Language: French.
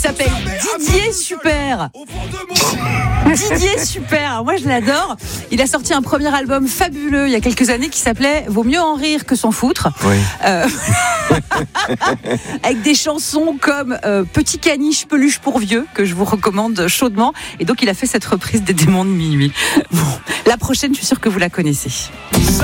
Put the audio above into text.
s'appelle Didier Super. Didier Super, moi je l'adore. Il a sorti un premier album fabuleux il y a quelques années qui s'appelait Vaut mieux en rire que s'en foutre. Oui. Avec des chansons comme Petit caniche peluche pour vieux que je vous recommande chaudement. Et donc il a fait cette reprise des Démons de minuit. Bon, la prochaine, je suis sûre que vous la connaissez.